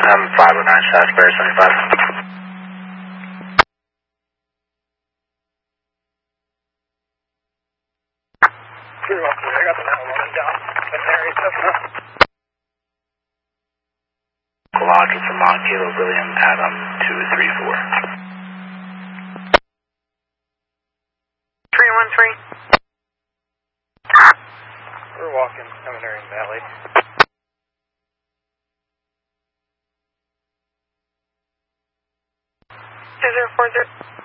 509 South Bear 75. I got the 911 down. Area 7. Roger from Kilo William Adam 234. 313. We're walking Seminary Valley. 2040.